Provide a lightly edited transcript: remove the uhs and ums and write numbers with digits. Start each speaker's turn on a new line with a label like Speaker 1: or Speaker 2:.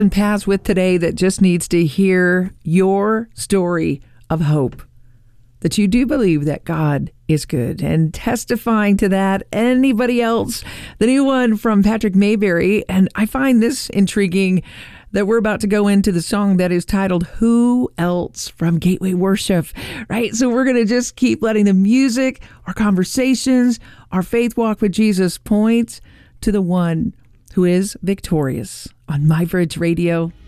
Speaker 1: and pass with today that just needs to hear your story of hope, that you do believe that God is good, and testifying to that. Anybody else? The new one from Patrick Mayberry, and I find this intriguing that we're about to go into the song that is titled Who Else from Gateway Worship, right? So we're going to just keep letting the music, our conversations, our faith walk with Jesus point to the one who is victorious on My Bridge Radio.